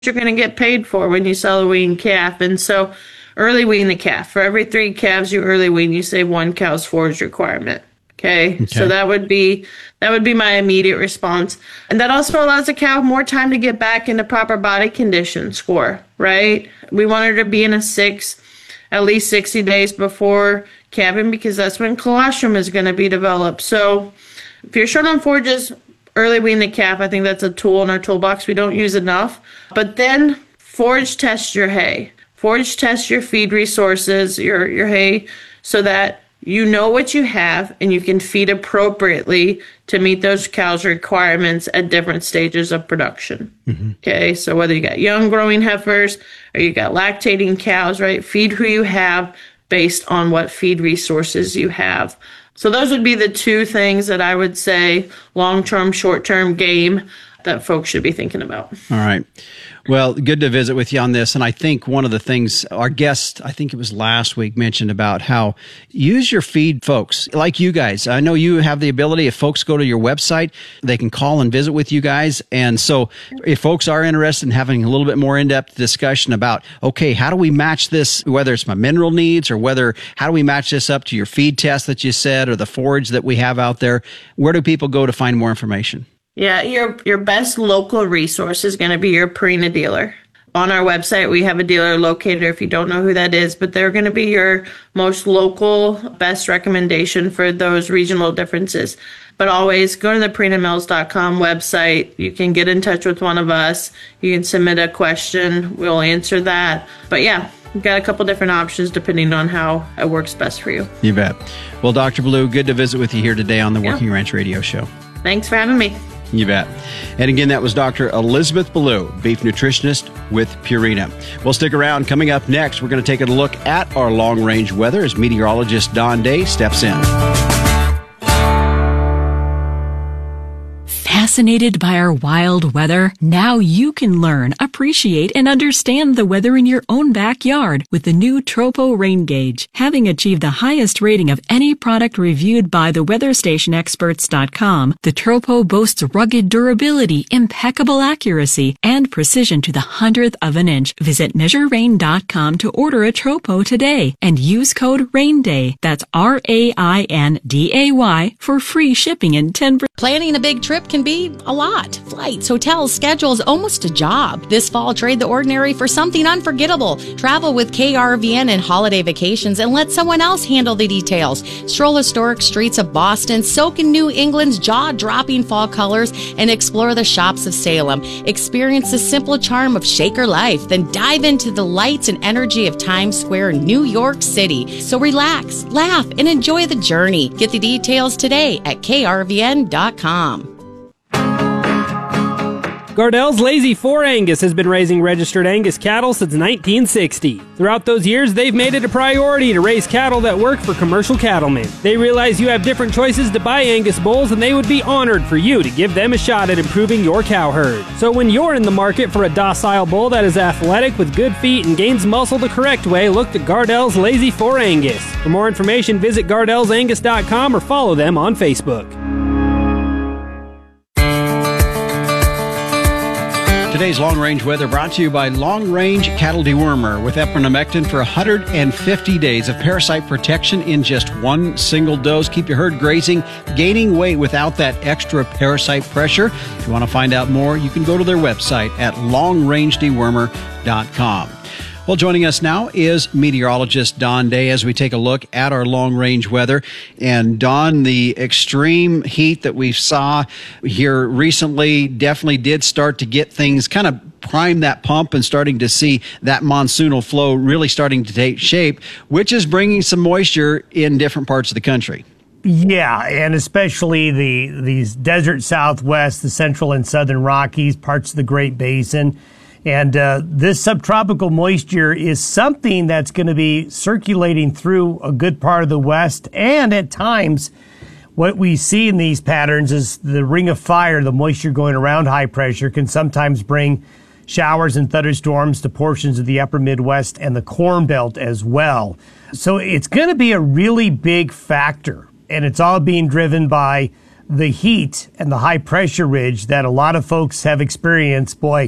you're going to get paid for when you sell a weaned calf. And so early wean the calf. For every 3 calves you early wean, you save 1 cow's forage requirement. Okay. So that would be my immediate response. And that also allows the cow more time to get back into proper body condition score, right? We want her to be in a 6 at least 60 days before calving, because that's when colostrum is going to be developed. So if you're short on forages, early wean the calf, I think that's a tool in our toolbox. We don't use enough. But then forage test your hay. Forage test your feed resources, your hay, so that you know what you have and you can feed appropriately to meet those cows' requirements at different stages of production. Okay, so whether you got young growing heifers or you got lactating cows, right? Feed who you have based on what feed resources you have. So those would be the 2 things that I would say long-term, short-term game that folks should be thinking about. All right. Well, good to visit with you on this. And I think one of the things our guest, I think it was last week, mentioned about how use your feed folks like you guys. I know you have the ability, if folks go to your website, they can call and visit with you guys. And so if folks are interested in having a little bit more in-depth discussion about, okay, how do we match this, whether it's my mineral needs or how do we match this up to your feed test that you said or the forage that we have out there, where do people go to find more information? Yeah, your best local resource is going to be your Purina dealer. On our website, we have a dealer locator if you don't know who that is, but they're going to be your most local, best recommendation for those regional differences. But always go to the PurinaMills.com website. You can get in touch with one of us. You can submit a question. We'll answer that. But yeah, we've got a couple different options depending on how it works best for you. You bet. Well, Dr. Ballou, good to visit with you here today on the Working Ranch Radio Show. Thanks for having me. You bet. And again, that was Dr. Elizabeth Ballou, beef nutritionist with Purina. We'll stick around. Coming up next, we're going to take a look at our long-range weather as meteorologist Don Day steps in. Fascinated by our wild weather? Now you can learn, appreciate, and understand the weather in your own backyard with the new Tropo Rain Gauge. Having achieved the highest rating of any product reviewed by the WeatherStationExperts.com, the Tropo boasts rugged durability, impeccable accuracy, and precision to the 100th of an inch. Visit MeasureRain.com to order a Tropo today and use code RAINDAY. That's RAINDAY for free shipping and 10%. Planning a big trip can be a lot. Flights, hotels, schedules, almost a job. This fall, trade the ordinary for something unforgettable. Travel with KRVN and holiday vacations and let someone else handle the details. Stroll historic streets of Boston, soak in New England's jaw-dropping fall colors, and explore the shops of Salem. Experience the simple charm of Shaker life, then dive into the lights and energy of Times Square, New York City. So relax, laugh, and enjoy the journey. Get the details today at krvn.com. Gardell's Lazy 4 Angus has been raising registered Angus cattle since 1960. Throughout those years, they've made it a priority to raise cattle that work for commercial cattlemen. They realize you have different choices to buy Angus bulls, and they would be honored for you to give them a shot at improving your cow herd. So when you're in the market for a docile bull that is athletic with good feet and gains muscle the correct way, look to Gardell's Lazy 4 Angus. For more information, visit GardellsAngus.com or follow them on Facebook. Today's long-range weather brought to you by Long Range Cattle Dewormer with epinephrine for 150 days of parasite protection in just one single dose. Keep your herd grazing, gaining weight without that extra parasite pressure. If you want to find out more, you can go to their website at longrangedewormer.com. Well, joining us now is meteorologist Don Day as we take a look at our long-range weather. And Don, the extreme heat that we saw here recently definitely did start to get things kind of prime that pump and starting to see that monsoonal flow really starting to take shape, which is bringing some moisture in different parts of the country. Yeah, and especially these desert Southwest, the central and southern Rockies, parts of the Great Basin. And this subtropical moisture is something that's going to be circulating through a good part of the West. And at times, what we see in these patterns is the ring of fire, the moisture going around high pressure, can sometimes bring showers and thunderstorms to portions of the upper Midwest and the Corn Belt as well. So it's going to be a really big factor. And it's all being driven by the heat and the high pressure ridge that a lot of folks have experienced. Boy,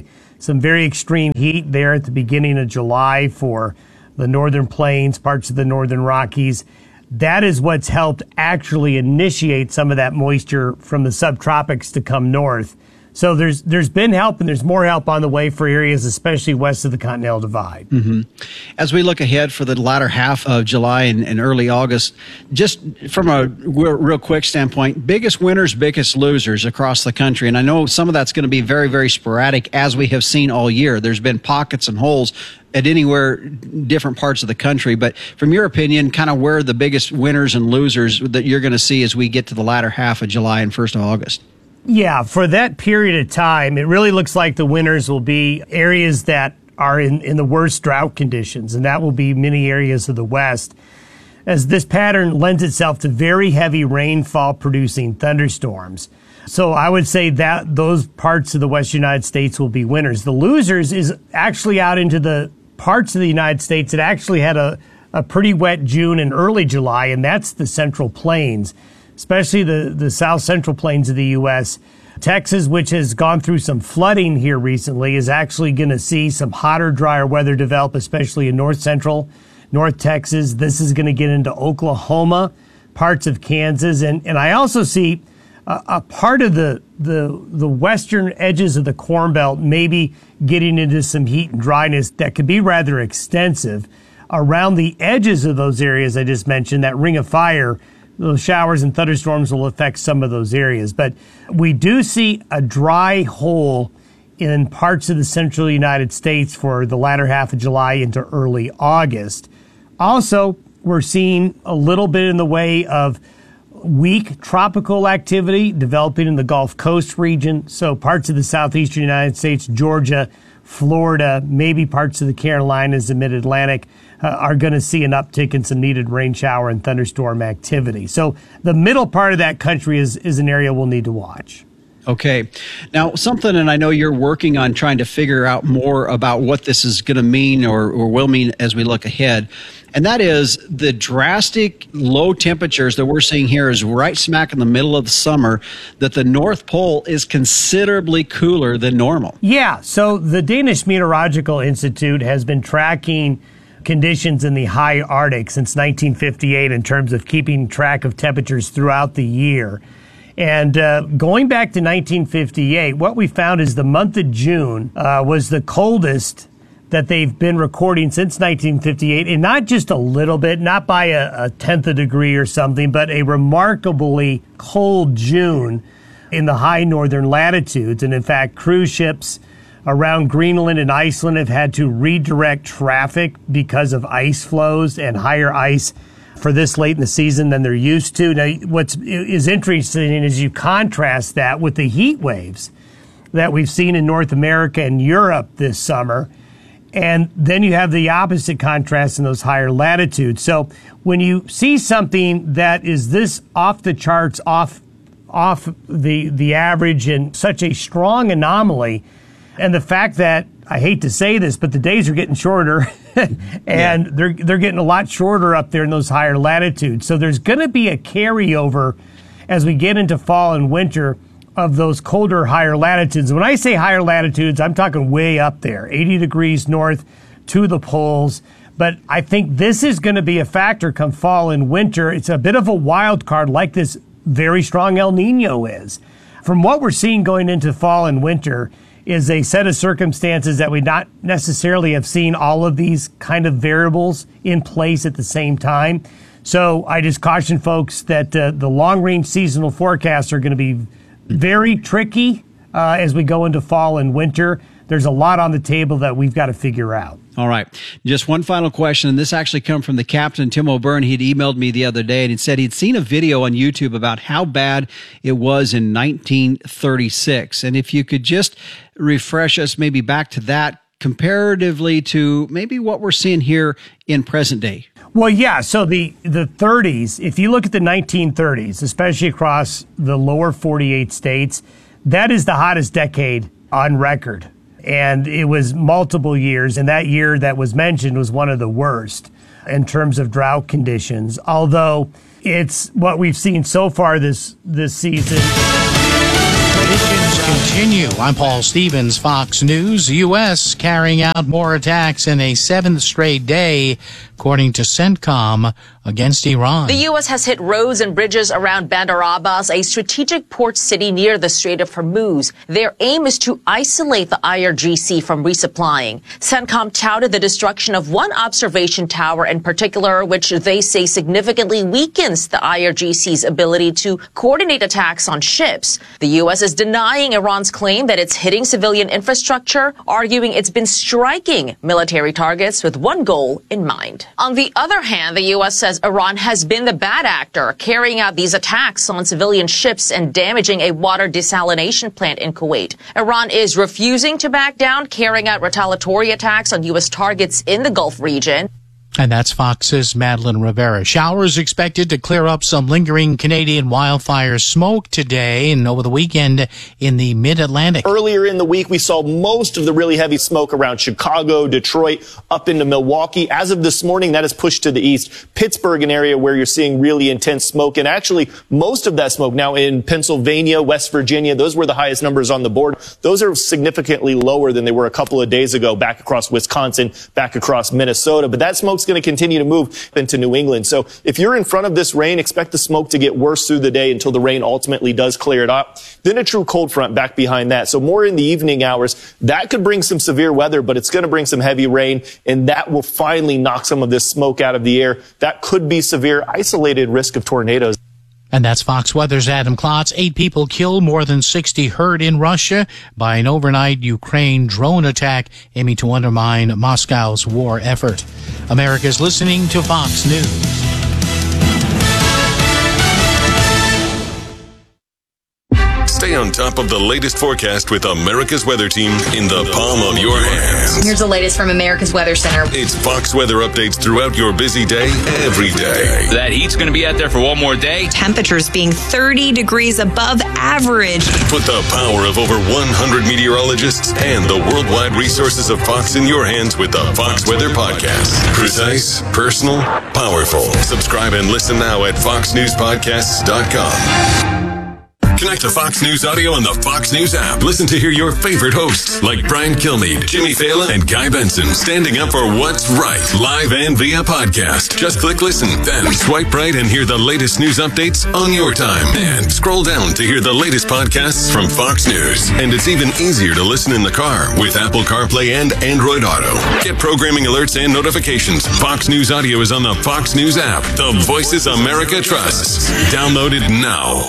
some very extreme heat there at the beginning of July for the northern plains, parts of the northern Rockies. That is what's helped actually initiate some of that moisture from the subtropics to come north. So there's been help, and there's more help on the way for areas, especially west of the Continental Divide. Mm-hmm. As we look ahead for the latter half of July and early August, just from a real quick standpoint, biggest winners, biggest losers across the country. And I know some of that's going to be very, very sporadic, as we have seen all year. There's been pockets and holes at anywhere, different parts of the country. But from your opinion, kind of where are the biggest winners and losers that you're going to see as we get to the latter half of July and 1st of August? Yeah, for that period of time, it really looks like the winners will be areas that are in the worst drought conditions, and that will be many areas of the West, as this pattern lends itself to very heavy rainfall producing thunderstorms. So I would say that those parts of the Western United States will be winners. The losers is actually out into the parts of the United States that actually had a pretty wet June and early July, and that's the Central Plains, especially the south central plains of the U.S. Texas, which has gone through some flooding here recently, is actually going to see some hotter, drier weather develop, especially in north central, North Texas. This is going to get into Oklahoma, parts of Kansas. And I also see a part of the western edges of the Corn Belt maybe getting into some heat and dryness that could be rather extensive. Around the edges of those areas I just mentioned, that ring of fire, those showers and thunderstorms will affect some of those areas. But we do see a dry hole in parts of the central United States for the latter half of July into early August. Also, we're seeing a little bit in the way of weak tropical activity developing in the Gulf Coast region. So parts of the southeastern United States, Georgia, Florida, maybe parts of the Carolinas and mid-Atlantic are going to see an uptick in some needed rain shower and thunderstorm activity. So the middle part of that country is an area we'll need to watch. Okay. Now, something, and I know you're working on trying to figure out more about what this is going to mean or will mean as we look ahead, and that is the drastic low temperatures that we're seeing here is right smack in the middle of the summer, that the North Pole is considerably cooler than normal. Yeah. So the Danish Meteorological Institute has been tracking conditions in the high Arctic since 1958 in terms of keeping track of temperatures throughout the year. And going back to 1958, what we found is the month of June was the coldest that they've been recording since 1958, and not just a little bit, not by a tenth of a degree or something, but a remarkably cold June in the high northern latitudes. And in fact, cruise ships around Greenland and Iceland have had to redirect traffic because of ice flows and higher ice for this late in the season than they're used to. Now, what is interesting is you contrast that with the heat waves that we've seen in North America and Europe this summer, and then you have the opposite contrast in those higher latitudes. So when you see something that is this off the charts, off the average, and such a strong anomaly, and the fact that, I hate to say this, but the days are getting shorter and they're getting a lot shorter up there in those higher latitudes. So there's going to be a carryover as we get into fall and winter of those colder, higher latitudes. When I say higher latitudes, I'm talking way up there, 80 degrees north to the poles. But I think this is going to be a factor come fall and winter. It's a bit of a wild card like this very strong El Nino is. From what we're seeing going into fall and winter is a set of circumstances that we not necessarily have seen all of these kind of variables in place at the same time. So I just caution folks that the long-range seasonal forecasts are going to be very tricky as we go into fall and winter. There's a lot on the table that we've got to figure out. All right. Just one final question, and this actually come from the captain, Tim O'Byrne. He'd emailed me the other day, and he said he'd seen a video on YouTube about how bad it was in 1936. And if you could just refresh us maybe back to that comparatively to maybe what we're seeing here in present day. Well, yeah. So the 30s, if you look at the 1930s, especially across the lower 48 states, that is the hottest decade on record. And it was multiple years, and that year that was mentioned was one of the worst in terms of drought conditions, although it's what we've seen so far this season. Conditions continue. I'm Paul Stevens, Fox News. The U.S. carrying out more attacks in a 7th straight day, according to CENTCOM, against Iran. The U.S. has hit roads and bridges around Bandar Abbas, a strategic port city near the Strait of Hormuz. Their aim is to isolate the IRGC from resupplying. CENTCOM touted the destruction of one observation tower in particular, which they say significantly weakens the IRGC's ability to coordinate attacks on ships. The U.S. is denying Iran's claim that it's hitting civilian infrastructure, arguing it's been striking military targets with one goal in mind. On the other hand, the U.S. says Iran has been the bad actor, carrying out these attacks on civilian ships and damaging a water desalination plant in Kuwait. Iran is refusing to back down, carrying out retaliatory attacks on U.S. targets in the Gulf region. And that's Fox's Madeline Rivera. Showers expected to clear up some lingering Canadian wildfire smoke today and over the weekend in the mid-Atlantic. Earlier in the week, we saw most of the really heavy smoke around Chicago, Detroit, up into Milwaukee. As of this morning, that is pushed to the east. Pittsburgh, an area where you're seeing really intense smoke. And actually, most of that smoke now in Pennsylvania, West Virginia, those were the highest numbers on the board. Those are significantly lower than they were a couple of days ago, back across Wisconsin, back across Minnesota. But that smoke's going to continue to move into New England. So if you're in front of this rain, expect the smoke to get worse through the day until the rain ultimately does clear it up. Then a true cold front back behind that. So more in the evening hours. That could bring some severe weather, but it's going to bring some heavy rain, and that will finally knock some of this smoke out of the air. That could be severe, isolated risk of tornadoes. And that's Fox Weather's Adam Klotz. 8 people killed, more than 60 hurt in Russia by an overnight Ukraine drone attack aiming to undermine Moscow's war effort. America's listening to Fox News. Stay on top of the latest forecast with America's Weather Team in the palm of your hands. Here's the latest from America's Weather Center. It's Fox weather updates throughout your busy day, every day. That heat's going to be out there for one more day. Temperatures being 30 degrees above average. Put the power of over 100 meteorologists and the worldwide resources of Fox in your hands with the Fox Weather Podcast. Precise, personal, powerful. Subscribe and listen now at foxnewspodcasts.com. Connect to Fox News Audio on the Fox News app. Listen to hear your favorite hosts like Brian Kilmeade, Jimmy Fallon, and Guy Benson standing up for what's right, live and via podcast. Just click listen, then swipe right and hear the latest news updates on your time. And scroll down to hear the latest podcasts from Fox News. And it's even easier to listen in the car with Apple CarPlay and Android Auto. Get programming alerts and notifications. Fox News Audio is on the Fox News app. The voices America trusts. Download it now.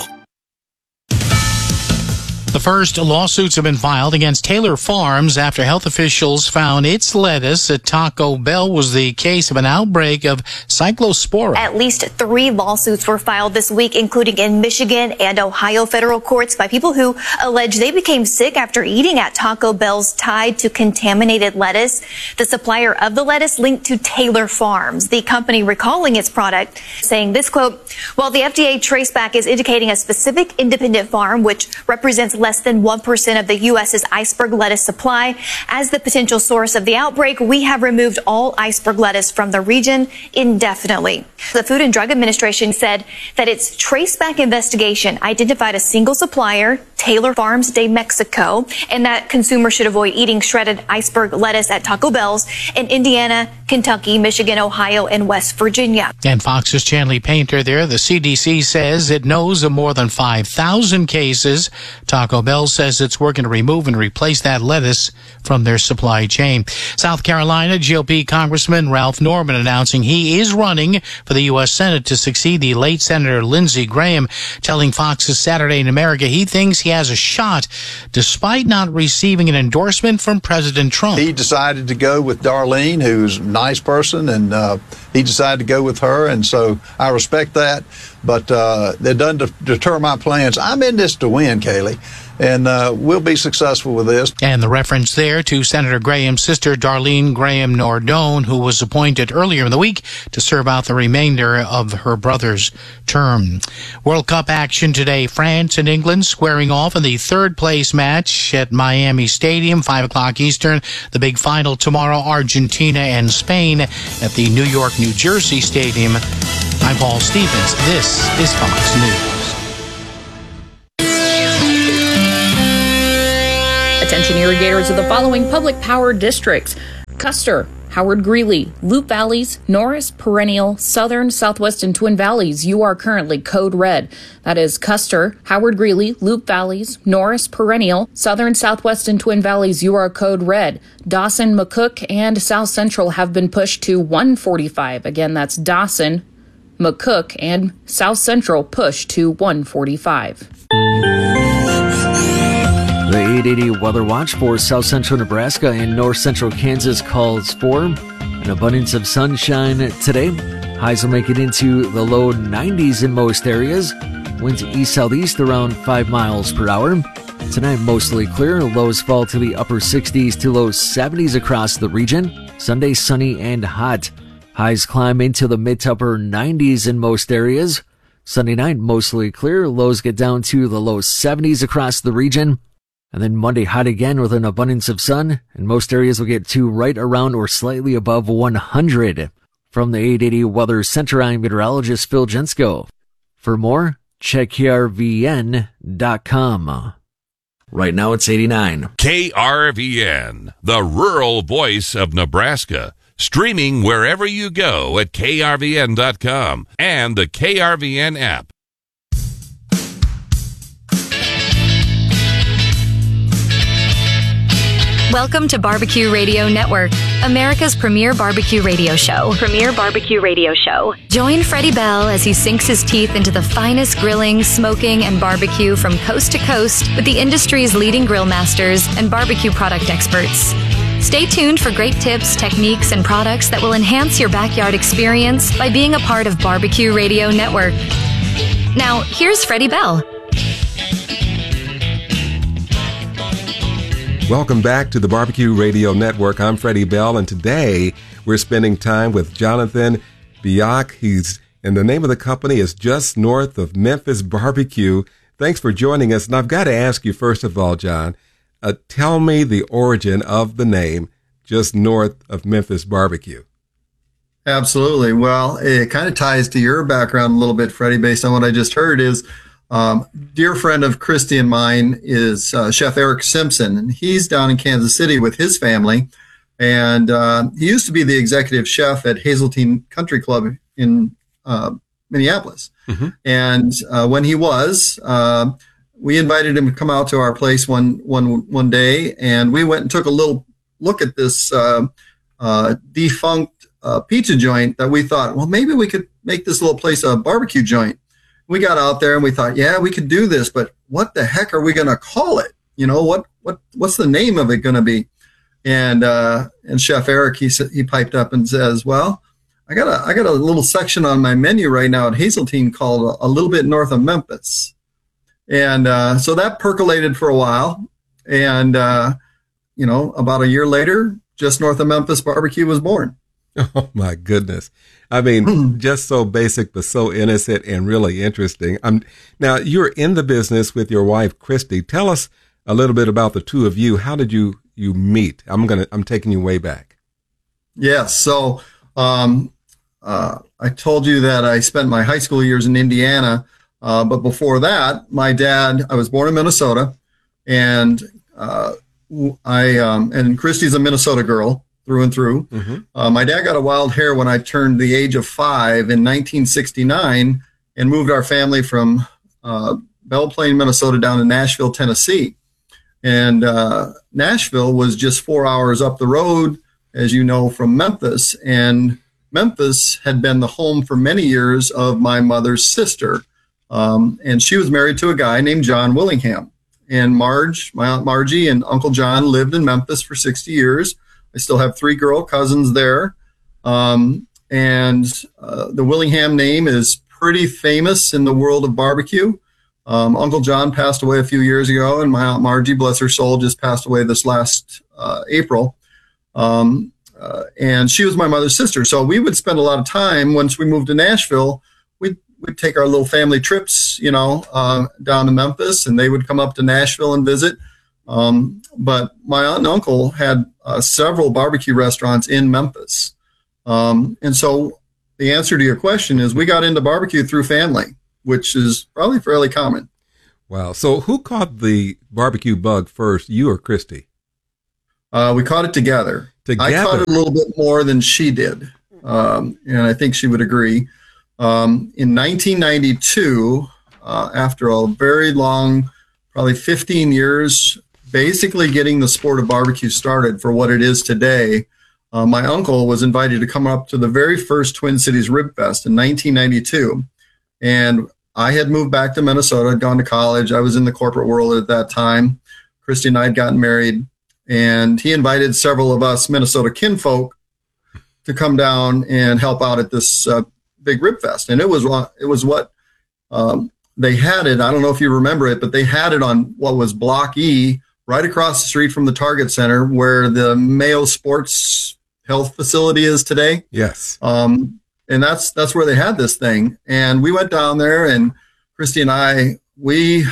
The first lawsuits have been filed against Taylor Farms after health officials found its lettuce at Taco Bell was the case of an outbreak of cyclospora. At least 3 lawsuits were filed this week, including in Michigan and Ohio federal courts by people who allege they became sick after eating at Taco Bell's tied to contaminated lettuce. The supplier of the lettuce linked to Taylor Farms, the company recalling its product, saying this, quote, while the FDA traceback is indicating a specific independent farm, which represents less than 1% of the U.S.'s iceberg lettuce supply. As the potential source of the outbreak, we have removed all iceberg lettuce from the region indefinitely. The Food and Drug Administration said that its traceback investigation identified a single supplier, Taylor Farms de Mexico, and that consumers should avoid eating shredded iceberg lettuce at Taco Bell's in Indiana, Kentucky, Michigan, Ohio, and West Virginia. And Fox's Chanley Painter there. The CDC says it knows of more than 5,000 cases. Taco Bell says it's working to remove and replace that lettuce from their supply chain. South Carolina GOP Congressman Ralph Norman announcing he is running for the U.S. Senate to succeed the late Senator Lindsey Graham, telling Fox's Saturday in America he thinks he has a shot despite not receiving an endorsement from President Trump. He decided to go with Darlene, who's a nice person, and he decided to go with her, and so I respect that. But that doesn't deter my plans. I'm in this to win, Kaylee, and we'll be successful with this. And the reference there to Senator Graham's sister, Darlene Graham Nardone, who was appointed earlier in the week to serve out the remainder of her brother's term. World Cup action today. France and England squaring off in the third-place match at Miami Stadium, 5 o'clock Eastern. The big final tomorrow, Argentina and Spain at the New York, New Jersey Stadium. I'm Paul Stevens. This is Fox News. Extension irrigators of the following public power districts: Custer, Howard Greeley, Loup Valleys, Norris, Perennial, Southern, Southwest, and Twin Valleys. You are currently code red. That is Custer, Howard Greeley, Loup Valleys, Norris, Perennial, Southern, Southwest, and Twin Valleys. You are code red. Dawson, McCook, and South Central have been pushed to 145. Again, that's Dawson, McCook, and South Central pushed to 145. The 880 Weather Watch for South Central Nebraska and North Central Kansas calls for an abundance of sunshine today. Highs will make it into the low 90s in most areas. Winds east-southeast around 5 miles per hour. Tonight, mostly clear. Lows fall to the upper 60s to low 70s across the region. Sunday, sunny and hot. Highs climb into the mid to upper 90s in most areas. Sunday night, mostly clear. Lows get down to the low 70s across the region. And then Monday, hot again with an abundance of sun, and most areas will get to right around or slightly above 100. From the 880 Weather Center, I'm meteorologist Phil Jensko. For more, check KRVN.com. Right now it's 89. KRVN, the rural voice of Nebraska. Streaming wherever you go at KRVN.com and the KRVN app. Welcome to Barbecue Radio Network, America's premier barbecue radio show. Join Freddie Bell as he sinks his teeth into the finest grilling, smoking, and barbecue from coast to coast with the industry's leading grill masters and barbecue product experts. Stay tuned for great tips, techniques, and products that will enhance your backyard experience by being a part of Barbecue Radio Network. Now, here's Freddie Bell. Welcome back to the Barbecue Radio Network. I'm Freddie Bell, and today we're spending time with Jonathan Biak. And the name of the company is Just North of Memphis Barbecue. Thanks for joining us. And I've got to ask you, first of all, John, tell me the origin of the name Just North of Memphis Barbecue. Absolutely. Well, it kind of ties to your background a little bit, Freddie, based on what I just heard is, dear friend of Christy and mine is Chef Eric Simpson, and he's down in Kansas City with his family. And he used to be the executive chef at Hazeltine Country Club in Minneapolis. Mm-hmm. And when he was, we invited him to come out to our place one day, and we went and took a little look at this defunct pizza joint that we thought, well, maybe we could make this little place a barbecue joint. We got out there and we thought, yeah, we could do this, but what the heck are we going to call it? You know, what's the name of it going to be? And Chef Eric, he piped up and says, well, I got a little section on my menu right now at Hazeltine called A Little Bit North of Memphis. And so that percolated for a while. And, about a year later, Just North of Memphis Barbecue was born. Oh, my goodness. I mean, just so basic, but so innocent and really interesting. Now, you're in the business with your wife, Christy. Tell us a little bit about the two of you. How did you meet? I'm taking you way back. Yes. So, I told you that I spent my high school years in Indiana. But before that, my dad, I was born in Minnesota, and and Christy's a Minnesota girl through and through. Mm-hmm. My dad got a wild hair when I turned the age of 5 in 1969 and moved our family from Belle Plaine, Minnesota down to Nashville, Tennessee. And Nashville was just 4 hours up the road, as you know, from Memphis. And Memphis had been the home for many years of my mother's sister. And she was married to a guy named John Willingham. And my Aunt Margie and Uncle John lived in Memphis for 60 years. I still have 3 girl cousins there. And the Willingham name is pretty famous in the world of barbecue. Uncle John passed away a few years ago, and my Aunt Margie, bless her soul, just passed away this last April. And she was my mother's sister. So we would spend a lot of time once we moved to Nashville. We'd take our little family trips, down to Memphis, and they would come up to Nashville and visit. But my aunt and uncle had several barbecue restaurants in Memphis. And so the answer to your question is we got into barbecue through family, which is probably fairly common. Wow. So who caught the barbecue bug first, you or Christy? We caught it together. I caught it a little bit more than she did, and I think she would agree. In 1992, after a very long, probably 15 years, basically getting the sport of barbecue started for what it is today, my uncle was invited to come up to the very first Twin Cities Rib Fest in 1992. And I had moved back to Minnesota, had gone to college. I was in the corporate world at that time. Christy and I had gotten married. And he invited several of us Minnesota kinfolk to come down and help out at this big Rib Fest. And it was what they had it. I don't know if you remember it, but they had it on what was Block E, right across the street from the Target Center, where the Mayo Sports Health facility is today. Yes. And that's where they had this thing. And we went down there, and Christy and I, we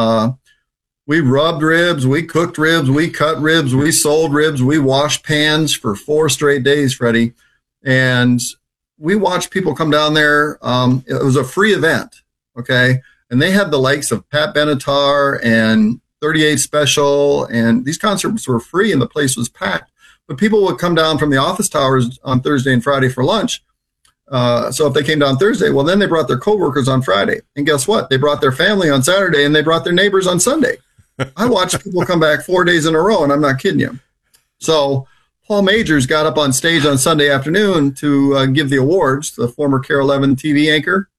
rubbed ribs, we cooked ribs, we cut ribs, we sold ribs, we washed pans for 4 straight days, Freddie. And we watched people come down there. It was a free event, okay? And they had the likes of Pat Benatar and 38 Special, and these concerts were free and the place was packed. But people would come down from the office towers on Thursday and Friday for lunch. So if they came down Thursday, well, then they brought their coworkers on Friday. And guess what? They brought their family on Saturday, and they brought their neighbors on Sunday. I watched people come back 4 days in a row, and I'm not kidding you. So Paul Majors got up on stage on Sunday afternoon to give the awards, the former KARE 11 TV anchor.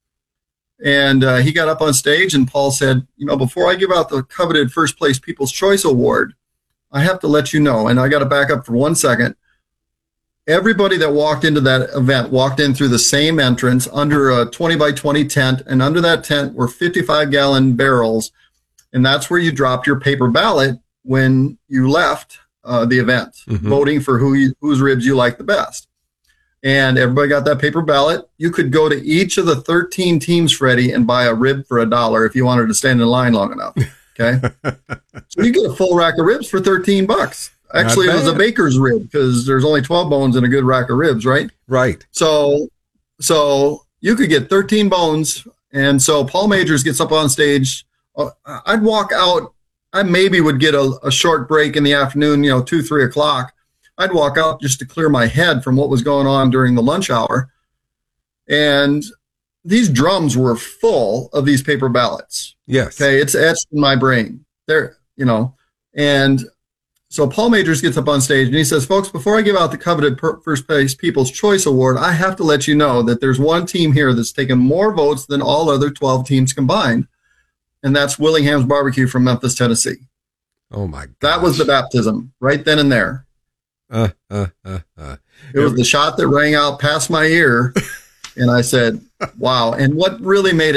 And he got up on stage, and Paul said, before I give out the coveted first place People's Choice Award, I have to let you know, and I got to back up for 1 second. Everybody that walked into that event walked in through the same entrance under a 20 by 20 tent, and under that tent were 55-gallon barrels, and that's where you dropped your paper ballot when you left the event, voting for whose ribs you liked the best. And everybody got that paper ballot. You could go to each of the 13 teams, Freddie, and buy a rib for $1 if you wanted to stand in line long enough. Okay, so you get a full rack of ribs for $13. Actually, it was a baker's rib because there's only 12 bones in a good rack of ribs, right? Right. So you could get 13 bones. And so Paul Majors gets up on stage. I'd walk out. I maybe would get a short break in the afternoon, 2, 3 o'clock. I'd walk out just to clear my head from what was going on during the lunch hour. And these drums were full of these paper ballots. Yes. Okay. It's etched in my brain there, and so Paul Majors gets up on stage and he says, folks, before I give out the coveted first place People's Choice Award, I have to let you know that there's one team here that's taken more votes than all other 12 teams combined. And that's Willingham's Barbecue from Memphis, Tennessee. Oh my God. That was the baptism right then and there. It was the shot that rang out past my ear. And I said, wow. And what really made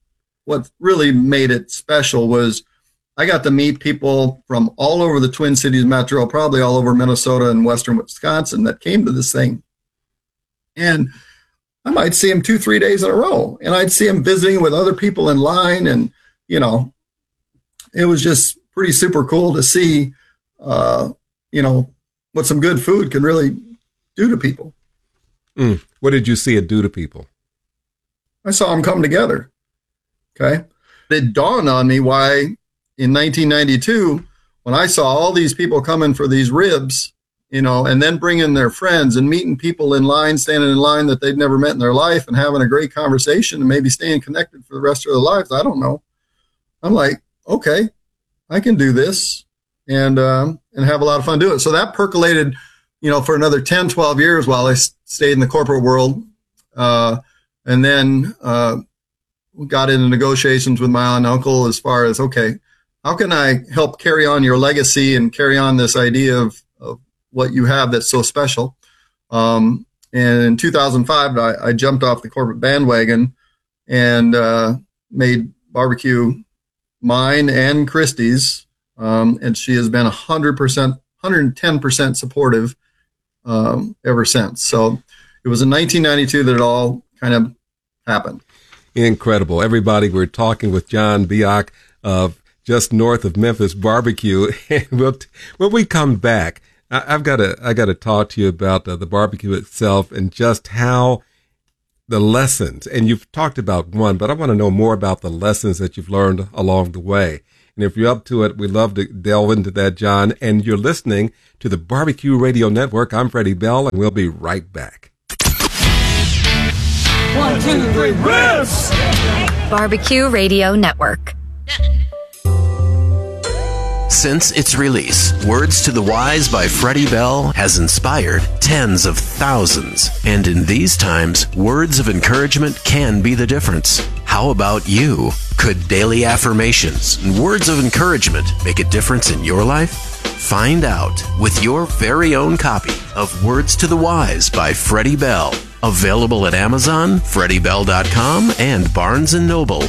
it special was I got to meet people from all over the Twin Cities metro, probably all over Minnesota and western Wisconsin that came to this thing. And I might see them 2-3 days in a row. And I'd see them visiting with other people in line. And, it was just pretty super cool to see, what some good food can really do to people. What did you see it do to people? I saw them come together. Okay. It dawned on me why in 1992, when I saw all these people coming for these ribs, and then bringing their friends and meeting people in line, standing in line that they'd never met in their life and having a great conversation and maybe staying connected for the rest of their lives. I don't know. I'm like, okay, I can do this and have a lot of fun doing it. So that percolated, for another 10, 12 years while I stayed in the corporate world. And then got into negotiations with my aunt and uncle as far as, okay, how can I help carry on your legacy and carry on this idea of what you have that's so special? And in 2005, I jumped off the corporate bandwagon and made barbecue mine and Christie's. And she has been 110% supportive ever since. So it was in 1992 that it all kind of happened. Incredible. Everybody, we're talking with John Biak of just north of Memphis Barbecue. And when we come back, I got to talk to you about the barbecue itself and just how the lessons, and you've talked about one, but I want to know more about the lessons that you've learned along the way. And if you're up to it, we'd love to delve into that, John. And you're listening to the Barbecue Radio Network. I'm Freddie Bell, and we'll be right back. 1, 2, 3, ribs! Barbecue Radio Network. Since its release, Words to the Wise by Freddie Bell has inspired tens of thousands. And in these times, words of encouragement can be the difference. How about you? Could daily affirmations and words of encouragement make a difference in your life? Find out with your very own copy of Words to the Wise by Freddie Bell. Available at Amazon, FreddieBell.com, and Barnes & Noble.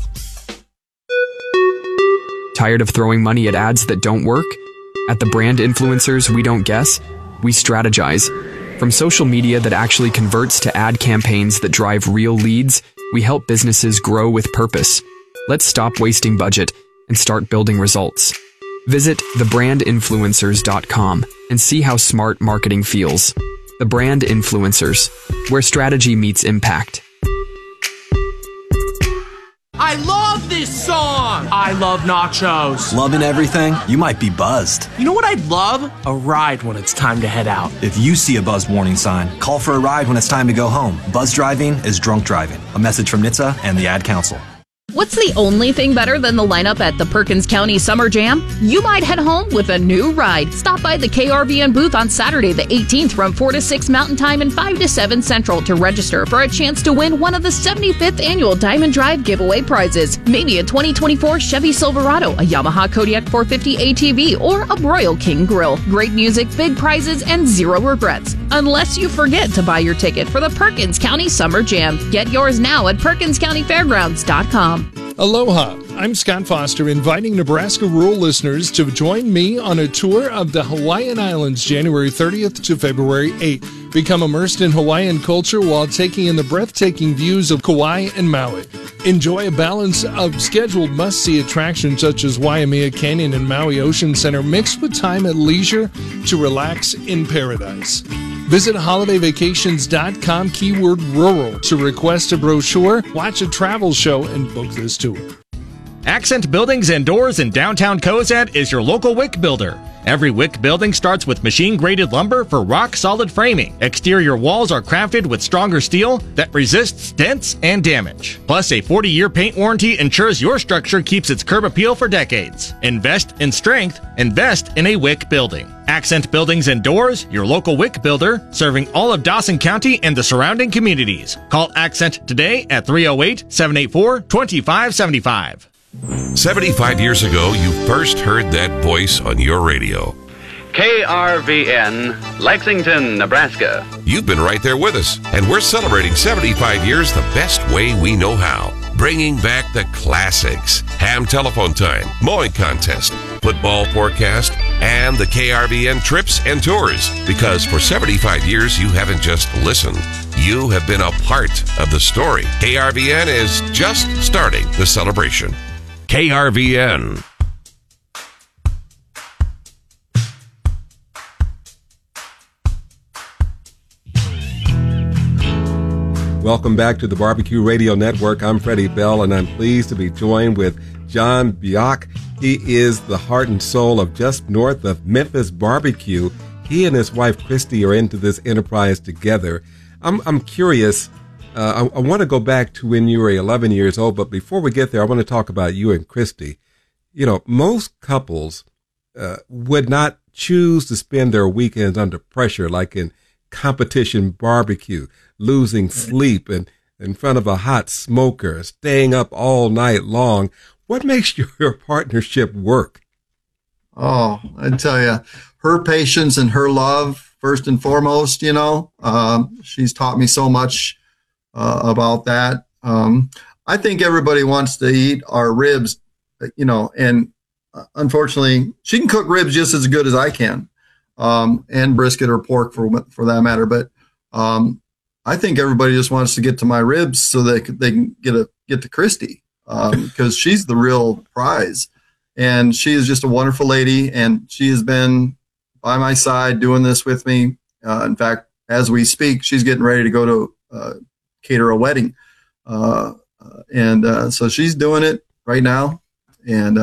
Tired of throwing money at ads that don't work? At the Brand Influencers We Don't Guess, we strategize. From social media that actually converts to ad campaigns that drive real leads, we help businesses grow with purpose. Let's stop wasting budget and start building results. Visit thebrandinfluencers.com and see how smart marketing feels. The Brand Influencers, where strategy meets impact. I love this song! I love nachos. Loving everything? You might be buzzed. You know what I'd love? A ride when it's time to head out. If you see a buzz warning sign, call for a ride when it's time to go home. Buzz driving is drunk driving. A message from NHTSA and the Ad Council. What's the only thing better than the lineup at the Perkins County Summer Jam? You might head home with a new ride. Stop by the KRVN booth on Saturday the 18th from 4 to 6 Mountain Time and 5 to 7 Central to register for a chance to win one of the 75th annual Diamond Drive giveaway prizes. Maybe a 2024 Chevy Silverado, a Yamaha Kodiak 450 ATV, or a Broil King grill. Great music, big prizes, and zero regrets. Unless you forget to buy your ticket for the Perkins County Summer Jam. Get yours now at PerkinsCountyFairgrounds.com. Aloha, I'm Scott Foster, inviting Nebraska rural listeners to join me on a tour of the Hawaiian Islands January 30th to February 8th. Become immersed in Hawaiian culture while taking in the breathtaking views of Kauai and Maui. Enjoy a balance of scheduled must-see attractions such as Waimea Canyon and Maui Ocean Center mixed with time at leisure to relax in paradise. Visit holidayvacations.com keyword rural to request a brochure, watch a travel show, and book this tour. Accent Buildings and Doors in downtown Cozad is your local WIC builder. Every WIC building starts with machine-graded lumber for rock-solid framing. Exterior walls are crafted with stronger steel that resists dents and damage. Plus, a 40-year paint warranty ensures your structure keeps its curb appeal for decades. Invest in strength. Invest in a WIC building. Accent Buildings and Doors, your local WIC builder, serving all of Dawson County and the surrounding communities. Call Accent today at 308-784-2575. 75 years ago, you first heard that voice on your radio. KRVN, Lexington, Nebraska. You've been right there with us, and we're celebrating 75 years the best way we know how. Bringing back the classics. Ham telephone time, mowing contest, football forecast, and the KRVN trips and tours. Because for 75 years, you haven't just listened. You have been a part of the story. KRVN is just starting the celebration. KRVN. Welcome back to the Barbecue Radio Network. I'm Freddie Bell, and I'm pleased to be joined with John Biak. He is the heart and soul of just north of Memphis Barbecue. He and his wife, Christy, are into this enterprise together. I'm curious. I want to go back to when you were 11 years old, but before we get there, I want to talk about you and Christy. You know, most couples would not choose to spend their weekends under pressure, like in competition barbecue, losing sleep and in front of a hot smoker, staying up all night long. What makes your partnership work? Oh, I tell you, her patience and her love, first and foremost, you know, she's taught me so much about that. I think everybody wants to eat our ribs, you know, and unfortunately she can cook ribs just as good as I can, and brisket or pork for that matter. But I think everybody just wants to get to my ribs so they can get to Christy, because she's the real prize. And she is just a wonderful lady, and she has been by my side doing this with me. In fact, as we speak, she's getting ready to go to cater a wedding. So she's doing it right now. And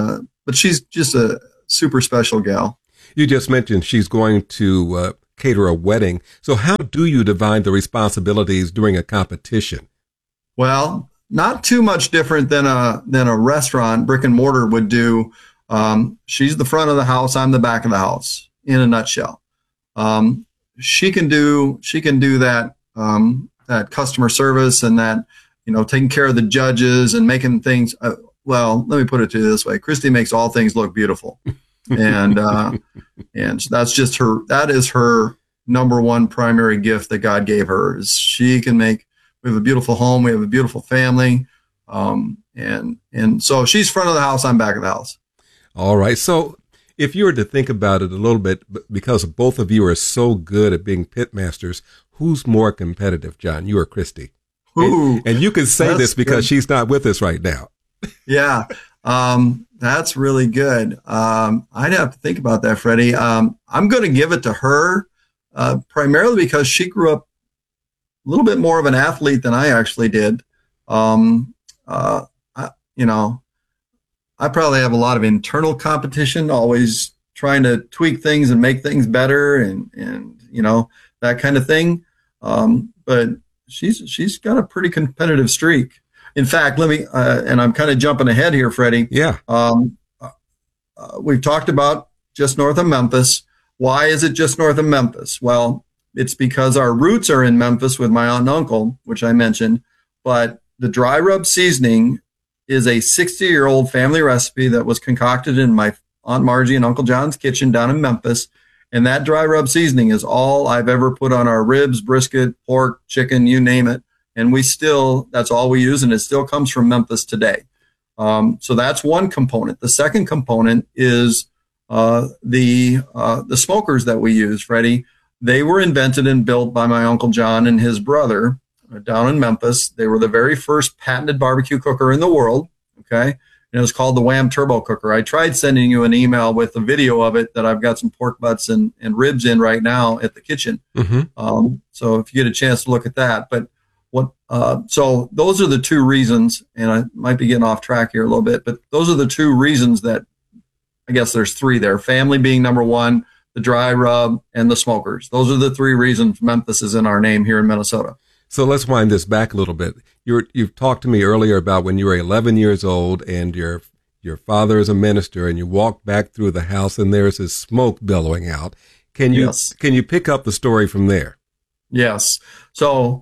but she's just a super special gal. You just mentioned she's going to cater a wedding. So how do you divide the responsibilities during a competition? Well, not too much different than a restaurant, brick and mortar would do. She's the front of the house. I'm the back of the house in a nutshell. She can do that, that customer service and that, taking care of the judges and making things. Well, let me put it to you this way. Christy makes all things look beautiful. And that's just that is her number one primary gift that God gave her, is she can we have a beautiful home. We have a beautiful family. And so she's front of the house. I'm back of the house. All right. So if you were to think about it a little bit, because both of you are so good at being pitmasters, who's more competitive, John, you or Christy? Ooh, and you can say this because good. She's not with us right now. Yeah. That's really good. I'd have to think about that, Freddie. I'm going to give it to her, primarily because she grew up a little bit more of an athlete than I actually did. I probably have a lot of internal competition, always trying to tweak things and make things better and that kind of thing. But she's got a pretty competitive streak. In fact, let me, and I'm kind of jumping ahead here, Freddie. Yeah. We've talked about just north of Memphis. Why is it just north of Memphis? Well, it's because our roots are in Memphis with my aunt and uncle, which I mentioned, but the dry rub seasoning is a 60-year-old family recipe that was concocted in my Aunt Margie and Uncle John's kitchen down in Memphis. And that dry rub seasoning is all I've ever put on our ribs, brisket, pork, chicken, you name it. And that's all we use. And it still comes from Memphis today. So that's one component. The second component is the smokers that we use, Freddie. They were invented and built by my Uncle John and his brother down in Memphis. They were the very first patented barbecue cooker in the world. Okay. And it was called the Wham Turbo Cooker. I tried sending you an email with a video of it that I've got some pork butts and ribs in right now at the kitchen. Mm-hmm. So if you get a chance to look at that, but so those are the two reasons, and I might be getting off track here a little bit, but those are the two reasons that, I guess there's three there. Family being number one, the dry rub, and the smokers. Those are the three reasons Memphis is in our name here in Minnesota. So let's wind this back a little bit. You've talked to me earlier about when you were 11 years old and your father is a minister, and you walk back through the house and there's this smoke billowing out. Can you pick up the story from there? Yes. So,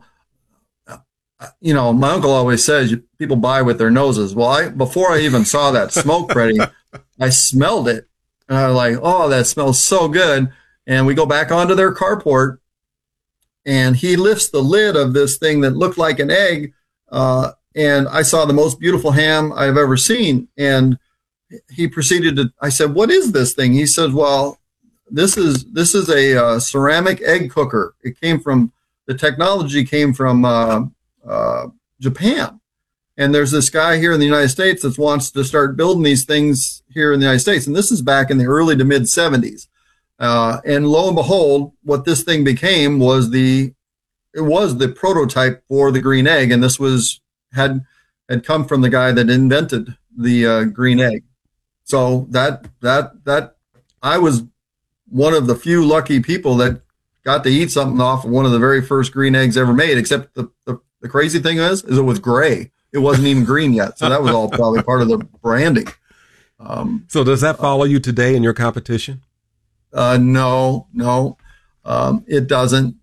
my uncle always says people buy with their noses. Well, before I even saw that smoke, Freddie, I smelled it. And I was like, oh, that smells so good. And we go back onto their carport, and he lifts the lid of this thing that looked like an egg. And I saw the most beautiful ham I've ever seen. And he proceeded I said, what is this thing? He said, well, this is a ceramic egg cooker. The technology came from Japan. And there's this guy here in the United States that wants to start building these things here in the United States. And this is back in the early to mid 70s. And lo and behold, what this thing became was the prototype for the green egg. And this had come from the guy that invented the green egg. So that I was one of the few lucky people that got to eat something off of one of the very first green eggs ever made, except the crazy thing is it was gray. It wasn't even green yet. So that was all probably part of the branding. So does that follow you today in your competition? No, it doesn't.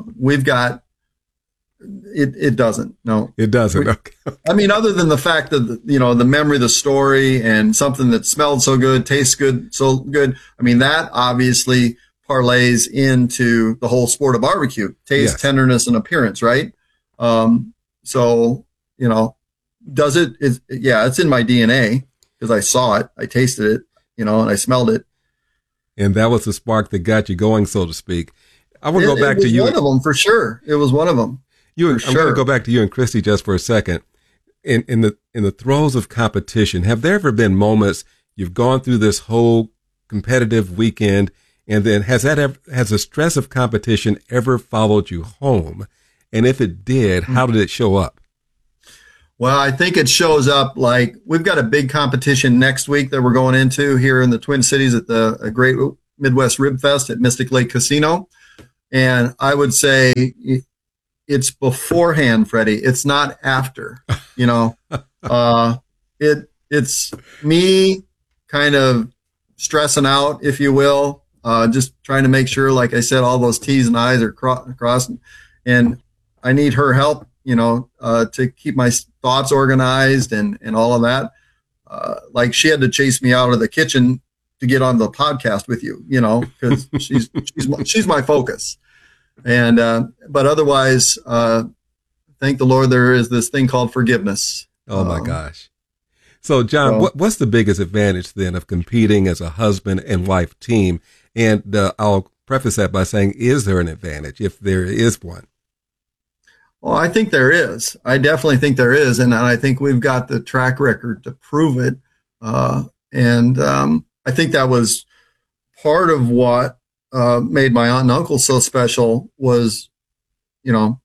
It doesn't. No, it doesn't. Okay. I mean, other than the fact that, the memory, the story, and something that smelled so good, tastes good, so good. I mean, that obviously parlays into the whole sport of barbecue, taste, yes, tenderness, and appearance, right? So, it's in my DNA because I saw it, I tasted it, and I smelled it. And that was the spark that got you going, so to speak. I want to go back to you. It was one of them, for sure. It was one of them. I'm going to go back to you and Christy just for a second. In the throes of competition, have there ever been moments you've gone through this whole competitive weekend, and then has the stress of competition ever followed you home? And if it did, how did it show up? Well, I think it shows up like we've got a big competition next week that we're going into here in the Twin Cities at the Great Midwest Rib Fest at Mystic Lake Casino. And I would say it's beforehand, Freddie. It's not after, you know. It's me kind of stressing out, if you will, just trying to make sure, like I said, all those T's and I's are crossed. And I need her help, you know, to keep my thoughts organized and all of that. Like she had to chase me out of the kitchen to get on the podcast with you, you know, because she's my focus. And but otherwise, thank the Lord, there is this thing called forgiveness. Oh my gosh. So John, what's the biggest advantage then of competing as a husband and wife team? And I'll preface that by saying, is there an advantage if there is one? Well, I think there is. I definitely think there is. And I think we've got the track record to prove it. And I think that was part of what made my aunt and uncle so special was, you know,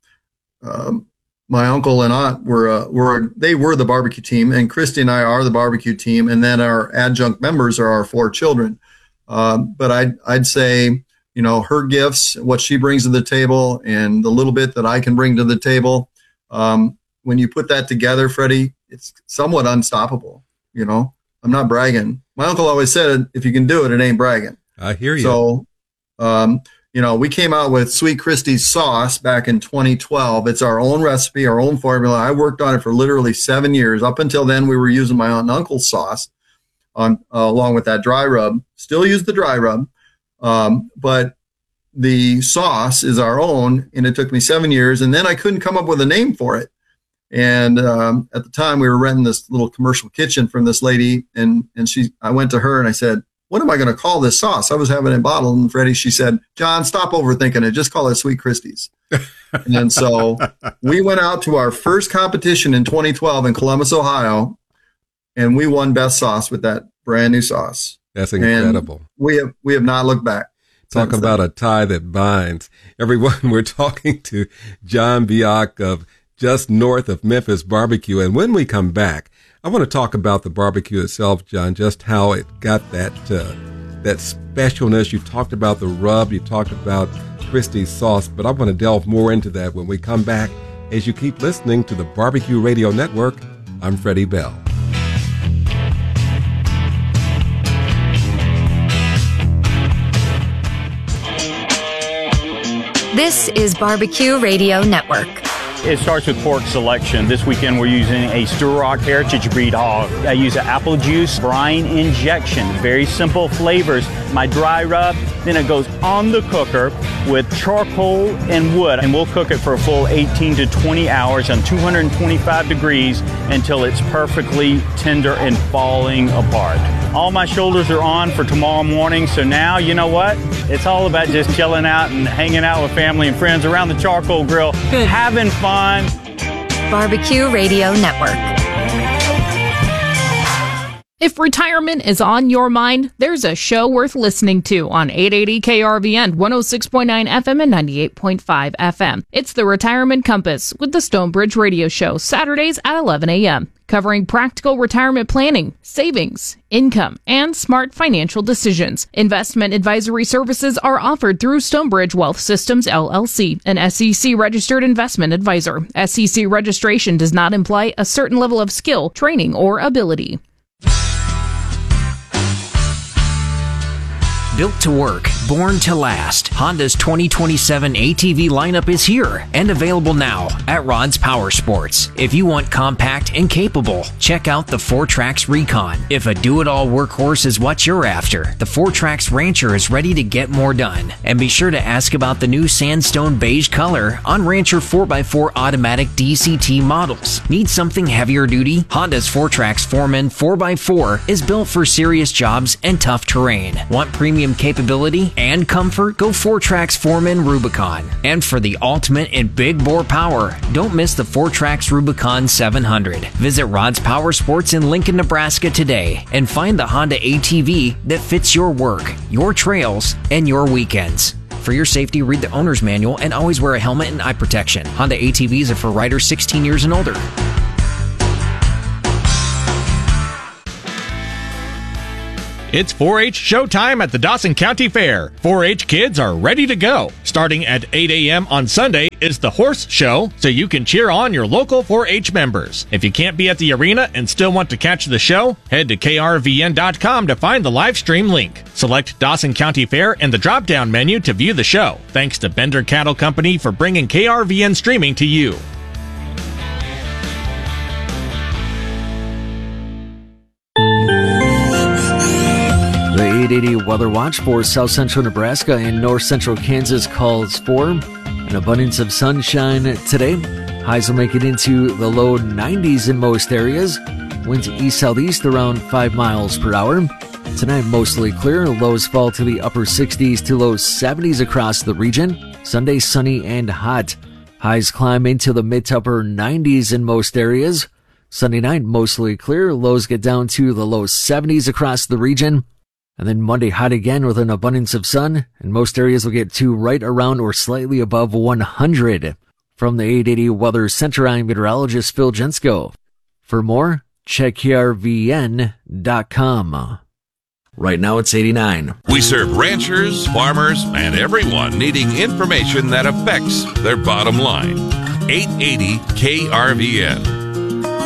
my uncle and aunt were the barbecue team, and Christy and I are the barbecue team. And then our adjunct members are our 4 children. But I'd say, you know, her gifts, what she brings to the table, and the little bit that I can bring to the table. When you put that together, Freddie, it's somewhat unstoppable. You know, I'm not bragging. My uncle always said, if you can do it, it ain't bragging. I hear you. So, you know, we came out with Sweet Christie's sauce back in 2012. It's our own recipe, our own formula. I worked on it for literally 7 years. Up until then, we were using my aunt and uncle's sauce along with that dry rub. Still use the dry rub. But the sauce is our own, and it took me 7 years, and then I couldn't come up with a name for it. And at the time, we were renting this little commercial kitchen from this lady, and I went to her and I said, what am I going to call this sauce? I was having it bottled, and Freddie, she said, John, stop overthinking it. Just call it Sweet Christie's. And so we went out to our first competition in 2012 in Columbus, Ohio, and we won best sauce with that brand new sauce. That's incredible. And we have not looked back. Talk about a tie that binds. Everyone, we're talking to John Biak of just north of Memphis Barbecue. And when we come back, I want to talk about the barbecue itself, John, just how it got that specialness. You talked about the rub, you talked about Christie's sauce, but I want to delve more into that when we come back. As you keep listening to the Barbecue Radio Network, I'm Freddie Bell. This is Barbecue Radio Network. It starts with pork selection. This weekend we're using a Sturrock Heritage Breed hog. I use an apple juice brine injection. Very simple flavors. My dry rub, then it goes on the cooker with charcoal and wood. And we'll cook it for a full 18 to 20 hours on 225 degrees until it's perfectly tender and falling apart. All my shoulders are on for tomorrow morning. So now, you know what? It's all about just chilling out and hanging out with family and friends around the charcoal grill, having fun. Barbecue Radio Network. If retirement is on your mind, there's a show worth listening to on 880 KRVN, 106.9 FM and 98.5 FM. It's the Retirement Compass with the Stonebridge Radio Show, Saturdays at 11 a.m., covering practical retirement planning, savings, income, and smart financial decisions. Investment advisory services are offered through Stonebridge Wealth Systems, LLC, an SEC-registered investment advisor. SEC registration does not imply a certain level of skill, training, or ability. Built to work, born to last, Honda's 2027 ATV lineup is here and available now at Rod's Power Sports. If you want compact and capable, check out the 4Trax Recon. If a do-it-all workhorse is what you're after, the 4Trax Rancher is ready to get more done. And be sure to ask about the new sandstone beige color on Rancher 4x4 automatic DCT models. Need something heavier duty? Honda's 4Trax Foreman 4x4 is built for serious jobs and tough terrain. Want premium capability and comfort? Go 4Trax Foreman Rubicon. And for the ultimate in big bore power, don't miss the 4Trax Rubicon 700. Visit Rod's Power Sports in Lincoln, Nebraska today and find the Honda ATV that fits your work, your trails, and your weekends. For your safety, read the owner's manual and always wear a helmet and eye protection. Honda ATVs are for riders 16 years and older. It's 4-H showtime at the Dawson County Fair. 4-H kids are ready to go. Starting at 8 a.m. on Sunday is the horse show, so you can cheer on your local 4-H members. If you can't be at the arena and still want to catch the show, head to krvn.com to find the live stream link. Select Dawson County Fair in the drop-down menu to view the show. Thanks to Bender Cattle Company for bringing KRVN streaming to you. The 880 Weather Watch for south central Nebraska and north central Kansas calls for an abundance of sunshine today. Highs will make it into the low 90s in most areas. Winds east-southeast around 5 miles per hour. Tonight, mostly clear. Lows fall to the upper 60s to low 70s across the region. Sunday, sunny and hot. Highs climb into the mid to upper 90s in most areas. Sunday night, mostly clear. Lows get down to the low 70s across the region. And then Monday, hot again with an abundance of sun, and most areas will get to right around or slightly above 100. From the 880 Weather Center, I'm meteorologist Phil Jensko. For more, check krvn.com. Right now it's 89. We serve ranchers, farmers, and everyone needing information that affects their bottom line. 880 KRVN.